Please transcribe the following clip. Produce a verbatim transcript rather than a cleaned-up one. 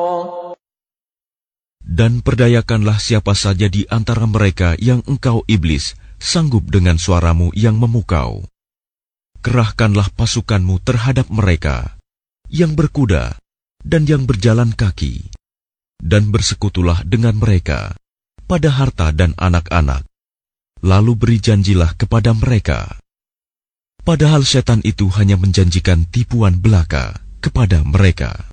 Dan perdayakanlah siapa saja di antara mereka yang engkau iblis sanggup dengan suaramu yang memukau. Kerahkanlah pasukanmu terhadap mereka, yang berkuda dan yang berjalan kaki, dan bersekutulah dengan mereka pada harta dan anak-anak. Lalu beri janjilah kepada mereka. Padahal setan itu hanya menjanjikan tipuan belaka kepada mereka.